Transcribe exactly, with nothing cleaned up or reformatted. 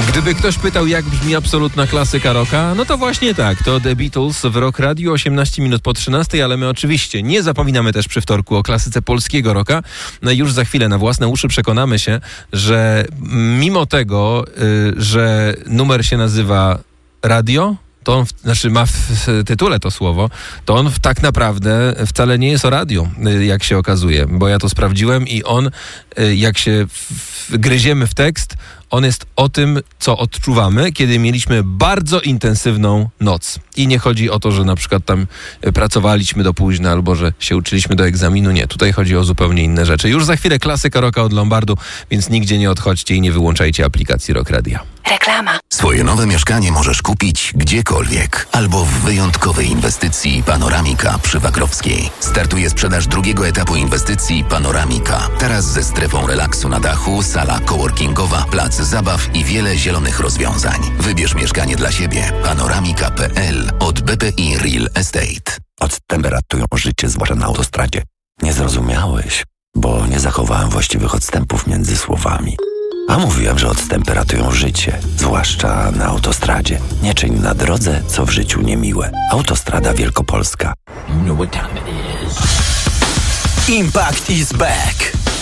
Gdyby ktoś pytał, jak brzmi absolutna klasyka rocka, no to właśnie tak, to The Beatles w Rock Radio, osiemnaście minut po trzynastej, ale my oczywiście nie zapominamy też przy wtorku o klasyce polskiego rocka. No i już za chwilę na własne uszy przekonamy się, że mimo tego, y, że numer się nazywa Radio, to on, w, znaczy ma w tytule to słowo, to on w, tak naprawdę wcale nie jest o radiu, jak się okazuje, bo ja to sprawdziłem i on, jak się w, gryziemy w tekst, on jest o tym, co odczuwamy, kiedy mieliśmy bardzo intensywną noc. I nie chodzi o to, że na przykład tam pracowaliśmy do późna albo że się uczyliśmy do egzaminu. Nie, tutaj chodzi o zupełnie inne rzeczy. Już za chwilę klasyka rocka od Lombardu, więc nigdzie nie odchodźcie i nie wyłączajcie aplikacji Rock Radia. Reklama. Swoje nowe mieszkanie możesz kupić gdziekolwiek albo w wyjątkowej inwestycji Panoramika przy Wagrowskiej. Startuje sprzedaż drugiego etapu inwestycji Panoramika. Teraz ze strefą relaksu na dachu, sala coworkingowa, plac zabaw i wiele zielonych rozwiązań. Wybierz mieszkanie dla siebie. Panoramika kropka p l od B P I Real Estate. Odtemperatują życie, zwłaszcza na autostradzie. Nie zrozumiałeś, bo nie zachowałem właściwych odstępów między słowami. A mówiłem, że odtemperatują życie, zwłaszcza na autostradzie. Nie czyń na drodze, co w życiu niemiłe. Autostrada Wielkopolska. You know what time it is. Impact is back.